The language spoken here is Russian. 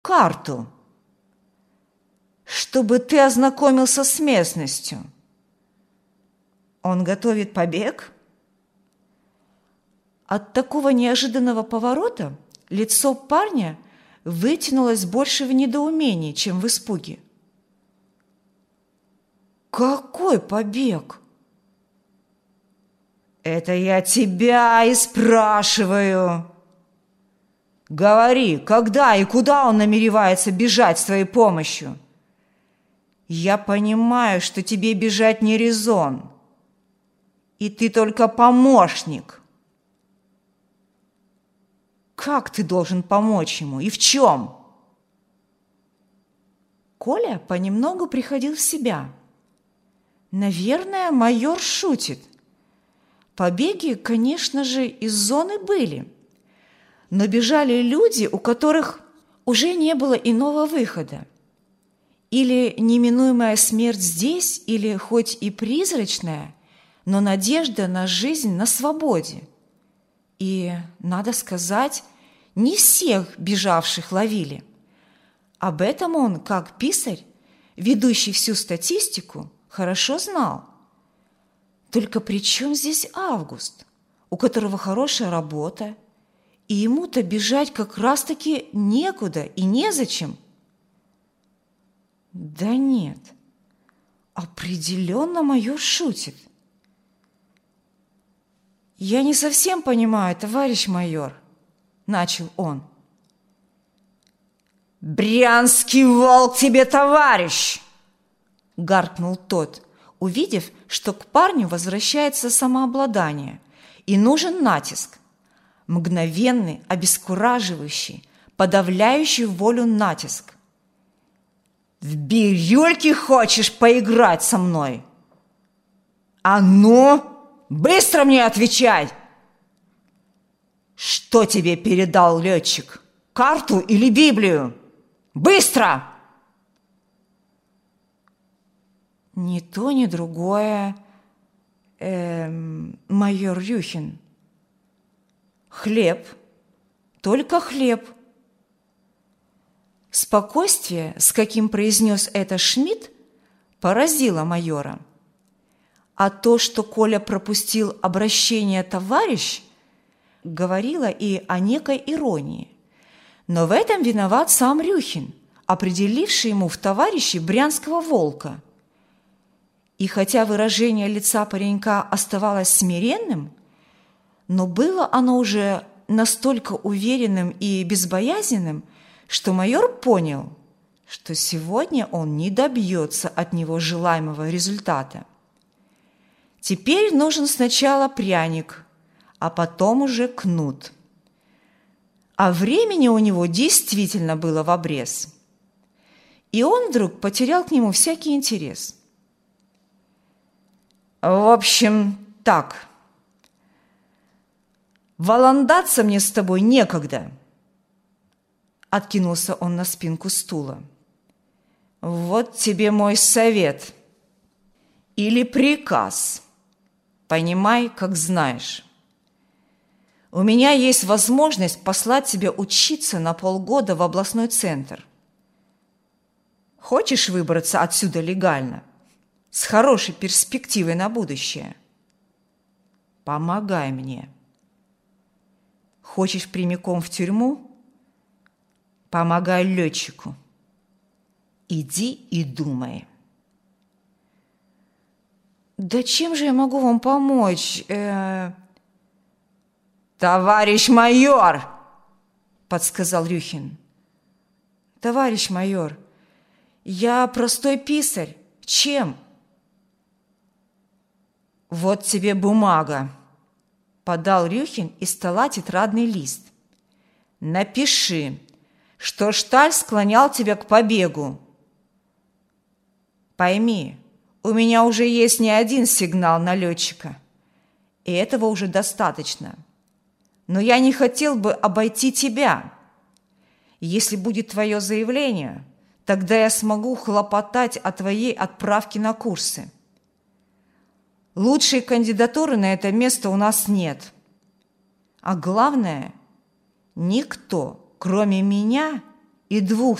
карту, чтобы ты ознакомился с местностью. Он готовит побег?» От такого неожиданного поворота лицо парня вытянулось больше в недоумении, чем в испуге. «Какой побег?» «Это я тебя и спрашиваю. Говори, когда и куда он намеревается бежать с твоей помощью? Я понимаю, что тебе бежать не резон, и ты только помощник. Как ты должен помочь ему и в чем?» Коля понемногу приходил в себя. Наверное, майор шутит. Побеги, конечно же, из зоны были, но бежали люди, у которых уже не было иного выхода. Или неминуемая смерть здесь, или хоть и призрачная, но надежда на жизнь на свободе. И, надо сказать, не всех бежавших ловили. Об этом он, как писарь, ведущий всю статистику, хорошо знал. Только при чем здесь Август, у которого хорошая работа, и ему-то бежать как раз-таки некуда и незачем? Да нет, определенно майор шутит. «Я не совсем понимаю, товарищ майор», – начал он. «Брянский волк тебе, товарищ!» – гаркнул тот, увидев, что к парню возвращается самообладание и нужен натиск. Мгновенный, обескураживающий, подавляющий волю натиск. «В бирюльки хочешь поиграть со мной? А ну, быстро мне отвечай! Что тебе передал летчик? Карту или Библию? Быстро!» «Ни то, ни другое, майор Рюхин. Хлеб, только хлеб». Спокойствие, с каким произнес это Шмидт, поразило майора. А то, что Коля пропустил обращение «товарищ», говорило и о некой иронии. Но в этом виноват сам Рюхин, определивший ему в товарищи брянского волка. И хотя выражение лица паренька оставалось смиренным, но было оно уже настолько уверенным и безбоязненным, что майор понял, что сегодня он не добьется от него желаемого результата. Теперь нужен сначала пряник, а потом уже кнут. А времени у него действительно было в обрез. И он вдруг потерял к нему всякий интерес. «В общем, так. Валандаться мне с тобой некогда». Откинулся он на спинку стула. «Вот тебе мой совет. Или приказ. Понимай, как знаешь. У меня есть возможность послать тебя учиться на полгода в областной центр. Хочешь выбраться отсюда легально, с хорошей перспективой на будущее? Помогай мне. Хочешь прямиком в тюрьму? Помогай летчику. Иди и думай». «Да чем же я могу вам помочь?» «Товарищ майор!» – подсказал Рюхин. «Товарищ майор, я простой писарь. Чем?» «Вот тебе бумага», – подал Рюхин из стола тетрадный лист. «Напиши, что Шталь склонял тебя к побегу. Пойми, у меня уже есть не один сигнал на летчика, и этого уже достаточно. Но я не хотел бы обойти тебя. Если будет твое заявление, тогда я смогу хлопотать о твоей отправке на курсы. Лучшей кандидатуры на это место у нас нет. А главное, никто, кроме меня и 2